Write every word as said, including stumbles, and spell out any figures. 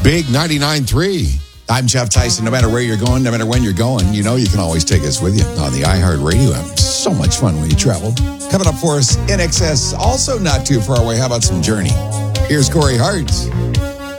Big ninety-nine point three. I'm Jeff Tyson. No matter where you're going, no matter when you're going, you know you can always take us with you on the iHeartRadio app. So much fun when you travel. Coming up for us, N X S, also not too far away. How about some Journey? Here's Corey Hart.